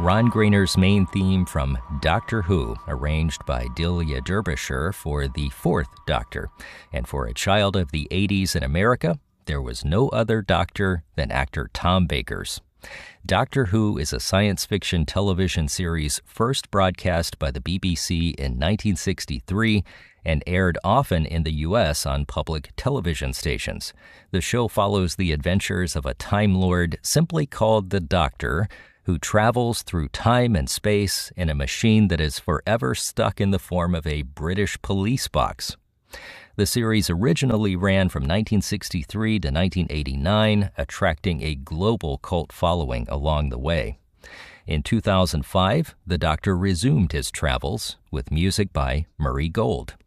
Ron Grainer's main theme from Doctor Who, arranged by Delia Derbyshire for the fourth Doctor. And for a child of the 80s in America, there was no other Doctor than actor Tom Baker's. Doctor Who is a science fiction television series first broadcast by the BBC in 1963 and aired often in the U.S. on public television stations. The show follows the adventures of a Time Lord simply called the Doctor, who travels through time and space in a machine that is forever stuck in the form of a British police box. The series originally ran from 1963 to 1989, attracting a global cult following along the way. In 2005, the Doctor resumed his travels with music by Murray Gold.